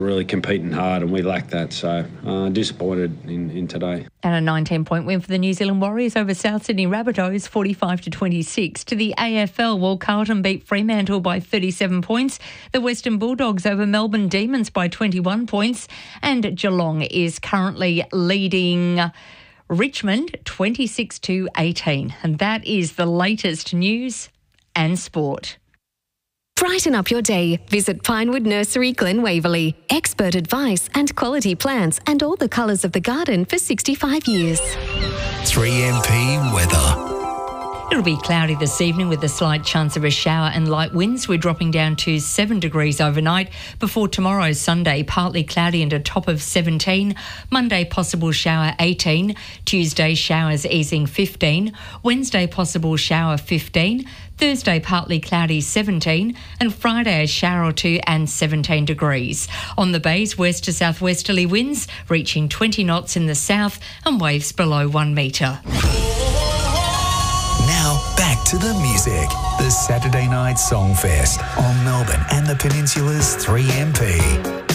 really competing hard, and we lack that. So disappointed in today. And a 19-point win for the New Zealand Warriors over South Sydney Rabbitohs, 45-26. To the AFL, well, Carlton beat Fremantle by 37 points. The Western Bulldogs over Melbourne Demons by 21 points. And Geelong is currently leading Richmond 26-18. And that is the latest news and sport. Brighten up your day. Visit Pinewood Nursery, Glen Waverley. Expert advice and quality plants and all the colours of the garden for 65 years. 3MP weather. It'll be cloudy this evening with a slight chance of a shower and light winds. We're dropping down to 7 degrees overnight. Before tomorrow, Sunday, partly cloudy and a top of 17. Monday, possible shower 18. Tuesday, showers easing 15. Wednesday, possible shower 15. Thursday, partly cloudy 17. And Friday, a shower or two and 17 degrees. On the bays, west to southwesterly winds reaching 20 knots in the south and waves below 1 metre. Now back to the music. The Saturday Night Songfest on Melbourne and the Peninsula's 3MP.